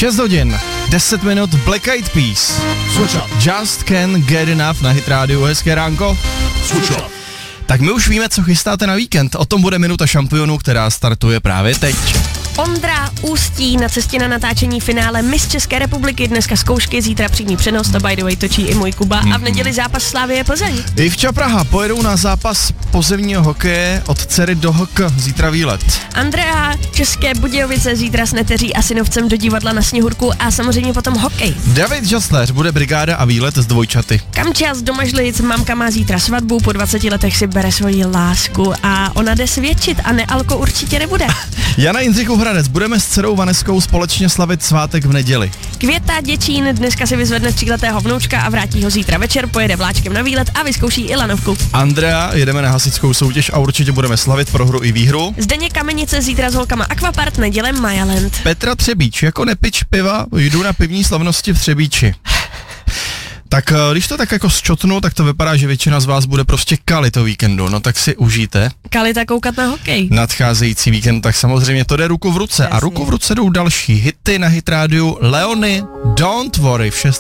6 hodin, 10 minut, Black Eyed Peas. Just Can't Get Enough na Hit Radio. Hezké ránko. Tak my už víme, co chystáte na víkend. O tom bude Minuta šampionů, která startuje právě teď. Ondra Ústí na cestě na natáčení finále Miss České republiky, dneska zkoušky, zítra přímý přenos, to by the way točí i můj Kuba a v neděli zápas Slavie Plzeň. Ivča Praha pojedou na zápas pozemního hokeje od Dcery do HK, zítra výlet. Andrea České Budějovice zítra s neteří a synovcem do divadla na Sněhurku a samozřejmě potom hokej. David Žasléř bude brigáda a výlet z dvojčaty. Kamča z Domažlic, mamka má zítra svatbu, po 20 letech si bere svoji lásku a ona jde svědčit a nealko určitě nebude. Jana Jindřichův Hradec, budeme s dcerou Vaneskou společně slavit svátek v neděli. Květa Děčín dneska si vyzvedne 3letého vnoučka a vrátí ho zítra večer, pojede vláčkem na výlet a vyzkouší i lanovku. Andrea, jedeme na hasičskou soutěž a určitě budeme slavit prohru i výhru. Zdeněk Kamenice zítra s holkama Aquapart, neděle Majaland. Petra Třebíč, jako nepič piva, jdu na pivní slavnosti v Třebíči. Tak když to tak jako zčotnu, tak to vypadá, že většina z vás bude prostě kalit o víkendu, no tak si užijte. Kalita koukat na hokej. Nadcházející víkend, tak samozřejmě to jde ruku v ruce. Jasně. A ruku v ruce jdou další hity na Hit Rádiu. Leony, Don't Worry v 6.